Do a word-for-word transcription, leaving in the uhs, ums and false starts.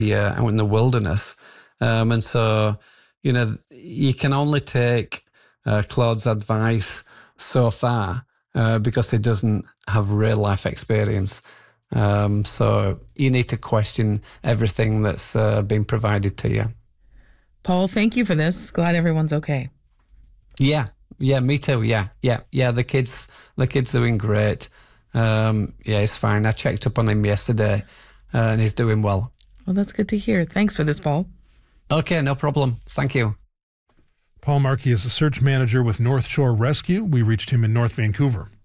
uh, out in the wilderness. Um, and so, you know, you can only take uh, Claude's advice so far uh, because he doesn't have real life experience. Um, so you need to question everything that's uh, been provided to you. Paul, thank you for this. Glad everyone's okay. Yeah, yeah, me too. Yeah, yeah, yeah. The kids, the kid's doing great. Um, yeah, he's fine. I checked up on him yesterday, uh, and he's doing well. Well, that's good to hear. Thanks for this, Paul. Okay, no problem. Thank you. Paul Markey is a search manager with North Shore Rescue. We reached him in North Vancouver.